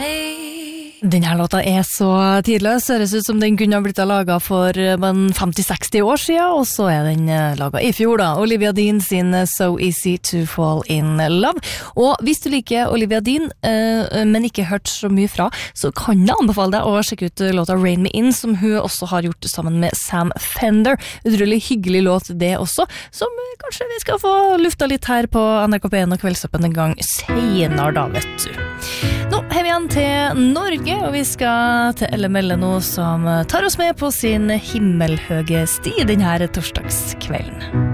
Den her låta så tidløs, høres ut som den kunne ha blitt laget for 50-60 år siden, og så den laget I fjor da. Olivia Dean sin So Easy to Fall in Love. Og hvis du liker Olivia Dean, men ikke hørt så mye fra, så kan jeg anbefale deg å sjekke ut låta Rain Me In, som hun også har gjort sammen med Sam Fender. Utrolig hyggelig låt det også, som kanskje vi skal få lufta litt her på NRK P1 og Kveldsøppen en gang senere da, vet du. Nå er vi igjen til Norge, og vi skal til LML nå, som tar oss med på sin himmelhøge sti denne torsdagskvelden.